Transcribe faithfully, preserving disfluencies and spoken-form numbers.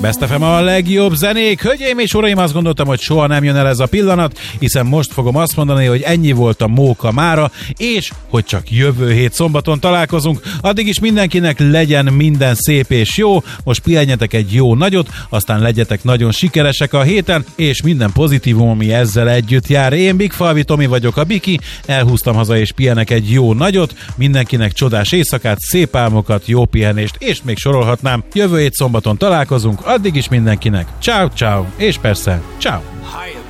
Best ef em a legjobb zenék. Hölgyeim és uraim, azt gondoltam, hogy soha nem jön el ez a pillanat, hiszen most fogom azt mondani, hogy ennyi volt a móka mára, és hogy csak jövő hét szombaton találkozunk. Addig is mindenkinek legyen minden szép és jó. Most pihenjetek egy jó nagyot, aztán legyetek nagyon sikeresek a héten, és minden pozitívum, ami ezzel együtt jár. Én Big Falvi Tomi vagyok, a Biki. Elhúztam haza és pihenek egy jó nagyot. Mindenkinek csodás éjszakát, szép álmokat, jó pihenést, és még sorolhatnám. Jövő hét szombaton találkozunk. Addig is mindenkinek ciao ciao, és persze ciao.